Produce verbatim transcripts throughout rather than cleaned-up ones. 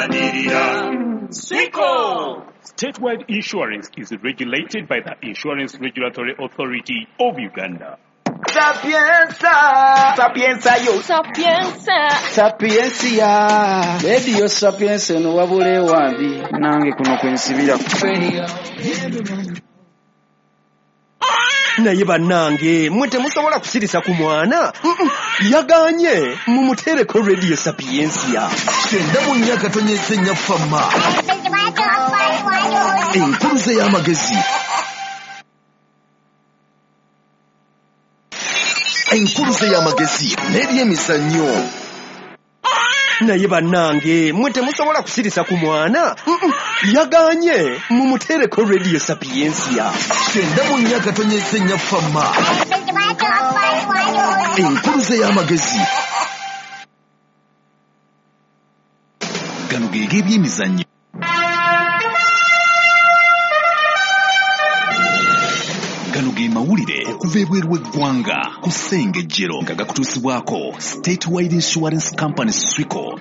Swico! Statewide insurance is regulated by the Insurance Regulatory Authority of Uganda. Sapienza, sapienza yo, sapienza, sapienza. Radio Sapienza no wabule wambi nange kuno kwensibira. Naye bannange mwe temusobola kusirisa ku mwana yaganye mumutereko Radio Sapienza. Kenda mu myaka tonyese nyafama enkuruze y'amagezi enkuruze y'amagezi n'ebyemizannyo. Naye bannange mwe temusobola kusirisa ku mwana yaganye mumutereko Radio Sapienza. Kenda mu myaka tonyese nyafama enkuruze y'amagezi. Gano ge gebyemizannyo. Gano ge mawulire okuva ebweru w'eggwanga ku Ssengejjero nga gakutuusibwako Statewide Insurance Company Swico.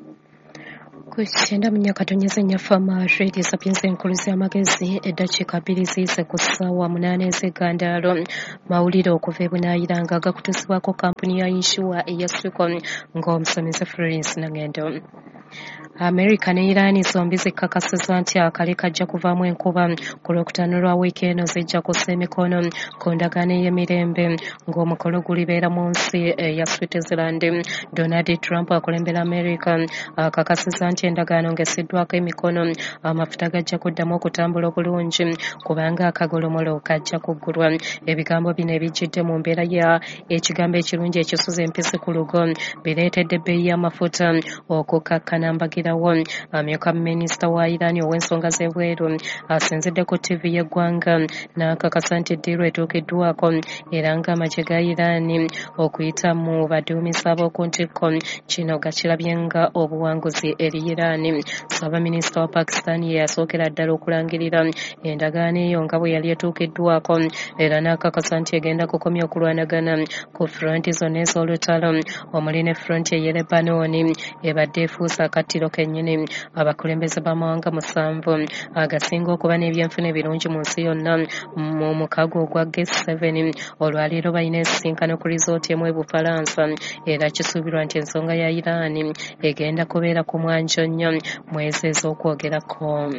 Kuchenda mnyaka tonyeze nyafama Radio Sapienza enkuluzi amagezi eddakiika bbiri ziise ku ssaawa munaana ez'eggandaalo. Mawulire okuva ebunaayiranga gakutuusibwako kampuni ya insure eya Swico ng'omusomesa Florence Nangendo. America ne Iran zombi zikkakasizza nti akale kajja kuvaamu enkuba ku lwokutaano lwa wiiki eno zijja kussa emikono ku ndagaano y'emirembe ng'omukolo gulibeera mu nsi eya Switzerland. Donald Trump akulembera America akakasizza nti endagaano ng'essiddwako emikono amafuta gajja kuddamu okutambula obulungi kubanga akagolomolo kajja kuggulwa. Ebigambo bino ebijjidde mu mbeera ya ekigambo ekirungi ekisuza empisi ku lugo bireetedde ebbeeyi y'amafuta okukkakkana mbagira. Amyuka minisita wa Iran ow'ensonga z'ebweru asinzidde ku T V y'eggwanga n'akakasa nti eddiirwa etuukiddwako era ng'amagye ga Iran okuyita mu baduumisi ab'oku ntikko kino gakirabye nga obuwanguzi eri Iran. Ssaabaminisita wa Pakistan ye yasookera ddala okulangirira endagaano eyo nga bwe yali etuukiddwako era n'akakasa nti egenda kukomya okulwanagana ku fronti zonna ez'olutalo omuli ne fronti ey'e Lebanon ebadde efuuse akattiro kennyini. Abakulembeze b'amawanga musanvu agasinga okuba n'ebyenfuna ebirungi mu nsi yonna mu mukago ogwa G seven olwaleero balina ensisinkano ku rizooti emu e Bufalansa era kisuubirwa nti ensonga ya Iran egenda kubeera ku mwanjo nnyo mwezi ez'okwogerako.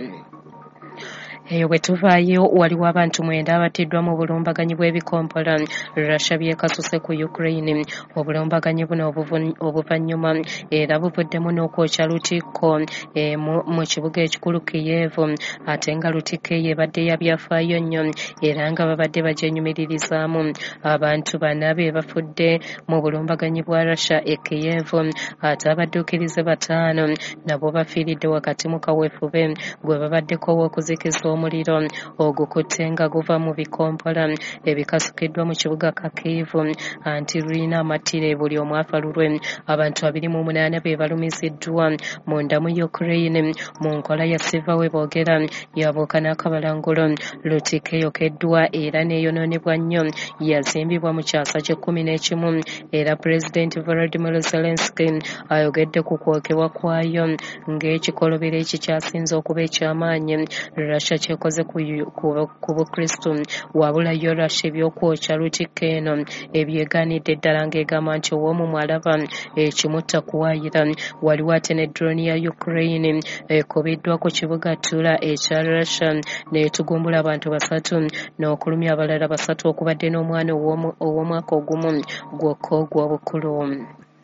Eyo bwe tuvaayo waliwo abantu mwenda abattiddwa mu bulumbaganyi bw'ebikompola Russia byekasuse ku Ukraine. Obulumbaganyi buno obuvannyuma era buvuddemu n'okwokya Lutikko e, mu, mu kibuga ekikulu Kiev ate nga Lutikko eyo ebadde ya byafaayo nnyo era nga babadde bagyenyumiririzaamu. Abantu bana be bafudde mu bulumbaganyi bwa Russia e Kiev ate abadduukirize bataano nabo bafiiridde wakati mu kaweefube gwe babaddeko w'okuzikiza omuliro ogukutte nga guva mu bikompola ebikasukiddwa mu kibuga ka Kiev anti lulina amattire buli omu afalulwe. Abantu abiri mu munaana be balumiziddwa munda mu Ukraine mu nkola ya siva we boogera yabuuka n'akabalangulo. Lutikko eyokeddwa era neeyonoonebwa nnyo yazimbibwa mu kyasa ky'ekkumi n'ekimu era Pulezidenti Volodymyr Zelensky ayogedde ku kwokebwa kwayo ng'ekikolobero ekikyasinze okuba eky'amaanyi Russia kyekoze ku, ku, ku Bukristu wabula yo Russia ebyokwokya Lutikko eno ebyegaanidde ddala ng'egamba nti ow'omumwe alaba ekimutta kuwaayira. Waliwo ate ne drone ya Ukraine ekubiddwa ku kibuga Tula ekya Russia n'etugumbula abantu basatu n'okulumya abalala basatu okubadde n'omwana ow'omwaka ogumu gwokka ogw'obukulu.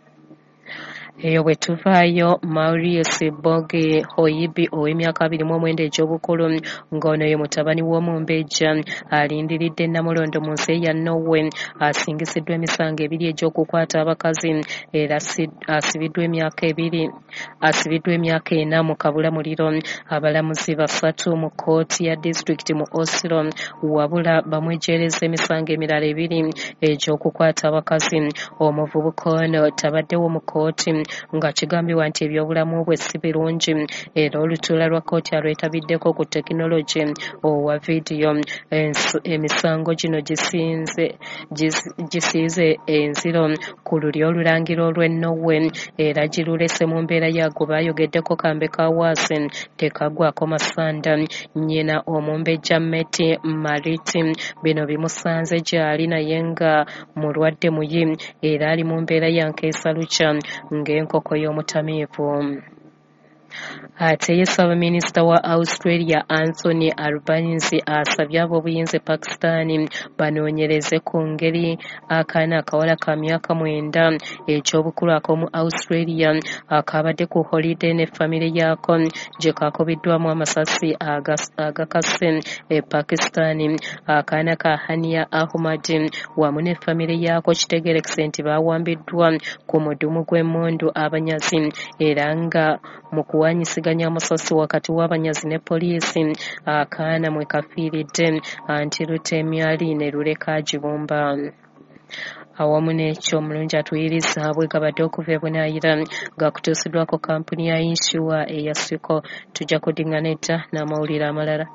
Eyo bwe tuvaayo Maurice Boge Hoyibi ow'emyaka abiri mu omwenda egy'obukulu ng'ono ye mutabani w'omumbejja alindiridde Namulondo mu nsi ya Norway asingisiddwa emisango ebiri egy'okukwata abakazi era asibiddwa emyaka ebiri asibiddwa emyaka ena mu kabulamuliro. Abalamuzi basatu mu kkooti ya disitulikiti mu Oslo wabula bamwejeereza emisango emirala ebiri egy'okukwata abakazi. Omuvubuka ono tabaddewo mu kkooti nga kigambibwa nti ebyobulamu bwe si birungi era olutuula lwa kkooti alwetabiddeko ku tekinologi owa vidiyo emisango gino gisinze gisiize enziro ku luli olulangira olw'ennowe era girulese mu mbeera yaago baayogeddeko kambe ka waase tekagwako masanda nnyina omumbejja Meti Mariti bino bimusanze gy'ali naye nga mulwadde muyi era ali mu mbeera ya nkeesa lukya ng'enkoko y'omutamiivu. Ate ye Ssaabaminisita wa Australia Anthony Albanese asabye ab'obuyinza Pakistan banoonyereze ku ngeri akaana akawala ka myaka mwenda eky'obukulu ak'omu Australia akabadde ku holiday ne famire yaako gye kakubiddwamu amasasi agakase e Pakistan. Akaana ka Hania Ahmad wamu ne famire yaako kitegerekese nti baawambiddwa ku mudumu gw'emmundu abanyazi era nga mu kuwanyisiganya amasasi wakati w'abanyazi ne poliisi akaana mwe kafiiridde anti lutemyali ne luleka gibumba. Awamu n'ekyo omulungi atuyiriza bwegabadde okuva e Bunaayira nga kutuusiddwako kampuni ya insure eya Siko. Tujja kuddingana edda n'amawulire amalala.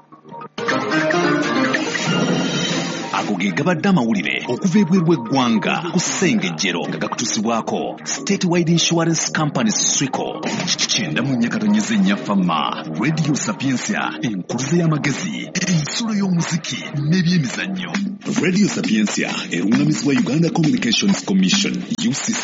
Ago ge gabadde amawulire okuva ebweru w'eggwanga ku ssengejjero nga gakutuusibwako State Wide Insurance Company Swico. Kyenda mu nnyakatonyeze nnyafama Radio Sapiensia enkuluze y'amagezi ensulo y'omuziki n'ebyemizannyo. Radio Sapiensia erungamizibwa Uganda Communications Commission U C C.